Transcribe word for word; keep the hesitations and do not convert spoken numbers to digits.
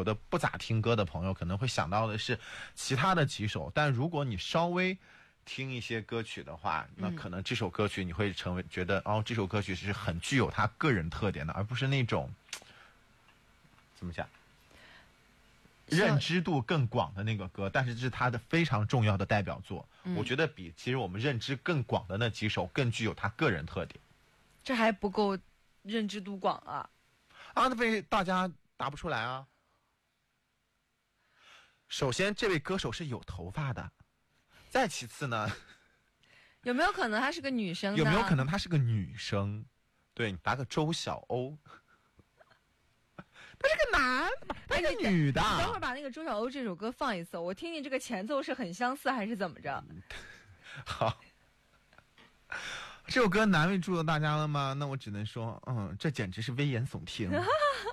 有的不咋听歌的朋友可能会想到的是其他的几首，但如果你稍微听一些歌曲的话，那可能这首歌曲你会成为觉得哦，这首歌曲是很具有它个人特点的，而不是那种怎么讲认知度更广的那个歌，但是这是它的非常重要的代表作、嗯、我觉得比其实我们认知更广的那几首更具有它个人特点。 这还不够认知度广啊啊，那被大家答不出来啊。首先这位歌手是有头发的，再其次呢， 有没有可能她是个女生呢？ 有没有可能她是个女生？对，你答个周晓鸥，她是个男，她是个女的。 你等会儿把那个周晓鸥这首歌放一次，我听听这个前奏是很相似还是怎么着？ 好，这首歌难为住了大家了吗？那我只能说，嗯，这简直是危言耸听。